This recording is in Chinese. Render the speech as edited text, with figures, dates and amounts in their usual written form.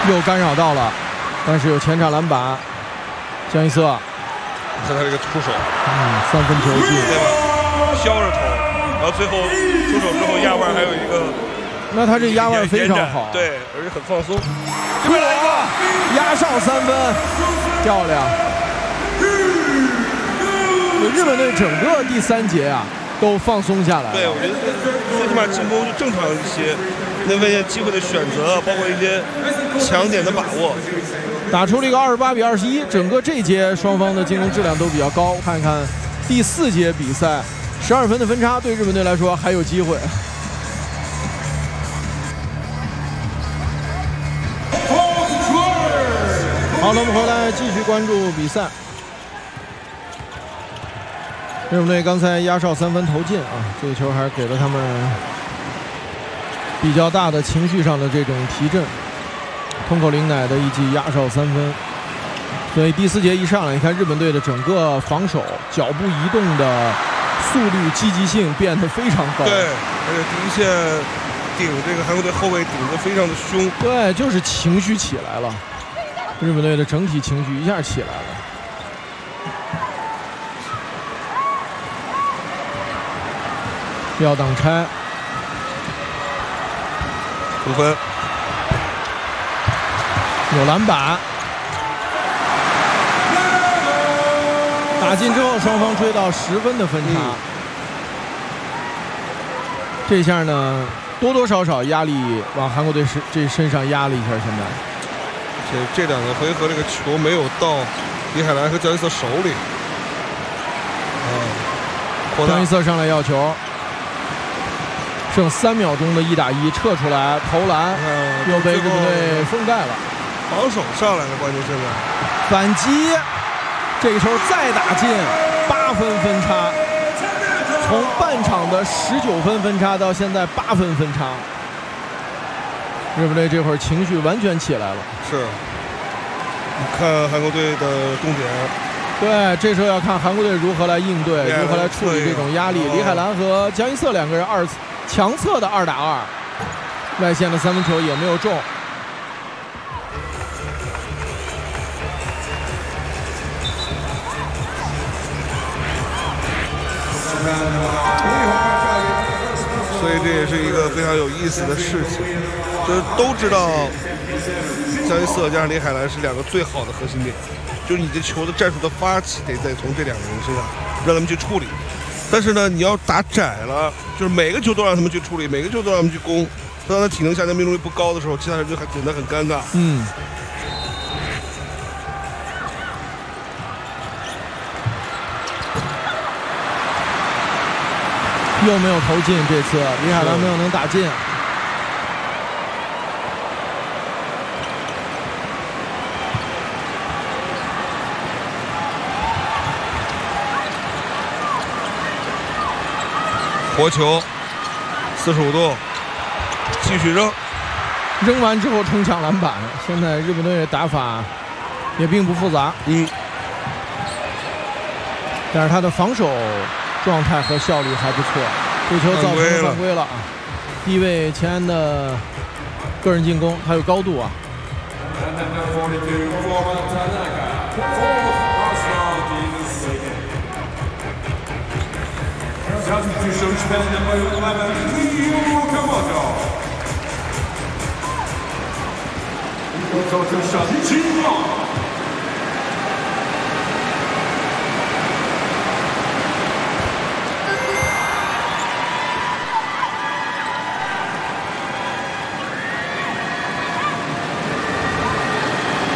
又干扰到了，但是有前场篮板，江一瑟， 看他这个出手 ，3分球进， 对吧？飘着投，然后最后出手之后压腕还有一个， 那他这压腕非常好， 对，而且很放松。 这边来一个压哨3分，漂亮。日本队整个第3节啊都放松下来了。 对，我觉得最起码进攻就正常一些，那为机会的选择，包括一些强点的把握， 打出了一个28比21。整个这节双方的进攻质量都比较高。看看第4节比赛，12分的分差对日本队来说还有机会。好了，我们回来继续关注比赛。日本队刚才压哨3分投进啊，这个球还是给了他们比较大的情绪上的这种提振。通口玲乃的一记压哨3分，所以第4节一上来，你看日本队的整个防守、脚步移动的速率、积极性变得非常高。 对，而且第一线顶这个韩国队后卫顶得非常的凶。 对，就是情绪起来了，日本队的整体情绪一下起来了。要挡拆 5分， 有篮板，打进之后双方追到10分的分差。这下呢多多少少压力往韩国队身上压了一下。现在这2个回合这个球没有到李海兰和江一瑟手里。 江一瑟上来要球，剩3秒钟的1打1，撤出来投篮，又被日本队封盖了。 防守上来了，关键现在反击，这个球再打进，8分分差，从半场的19分分差到现在8分分差，日本队这会儿情绪完全起来了。 是，你看韩国队的重点。 对，这时候要看韩国队如何来应对，如何来处理这种压力。李海兰和江一瑟2个人强侧的2打2，外线的3分球也没有中。 所以这也是一个非常有意思的事情，就是都知道江一瑟加上李海兰是2个最好的核心点，就是你的球的战术的发起得再从这2个人身上让他们去处理。但是呢，你要打窄了，就是每个球都让他们去处理，每个球都让他们去攻，当他体能下降、命中率不高的时候，其他人就显得很尴尬。 又没有投进，这次李海兰没有能打进。 活球45度，继续扔， 扔完之后冲抢篮板。现在日本队的打法也并不复杂，但是他的防守状态和效率还不错。这球造成犯规了啊！低位前安的个人进攻，他有高度啊。 造成伤情况。